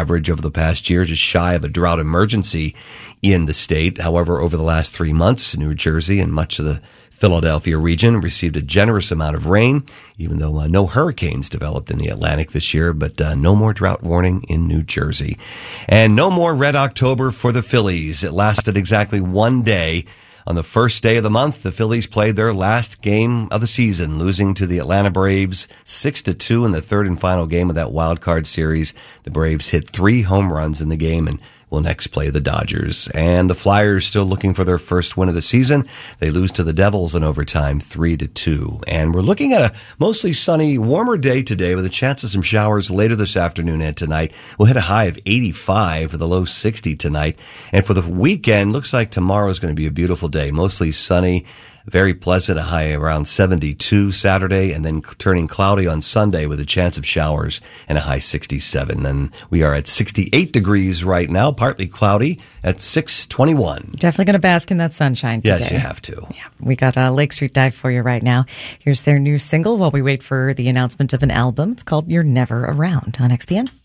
average over the past year, just shy of a drought emergency in the state. However, over the last 3 months, New Jersey and much of the Philadelphia region received a generous amount of rain, even though no hurricanes developed in the Atlantic this year, but no more drought warning in New Jersey. And no more Red October for the Phillies. It lasted exactly 1 day. On the first day of the month, the Phillies played their last game of the season, losing to the Atlanta Braves 6-2 in the third and final game of that wild card series. The Braves hit 3 home runs in the game and will next play the Dodgers. And the Flyers still looking for their first win of the season. They lose to the Devils in overtime 3-2. And we're looking at a mostly sunny, warmer day today with a chance of some showers later this afternoon and tonight. We'll hit a high of 85 with a low 60 tonight. And for the weekend, looks like tomorrow is going to be a beautiful day, mostly sunny. Very pleasant, a high around 72 Saturday, and then turning cloudy on Sunday with a chance of showers and a high 67. And we are at 68 degrees right now, partly cloudy at 6:21. Definitely going to bask in that sunshine today. Yes, you have to. Yeah, we got Lake Street Dive for you right now. Here's their new single while we wait for the announcement of an album. It's called You're Never Around on XPN.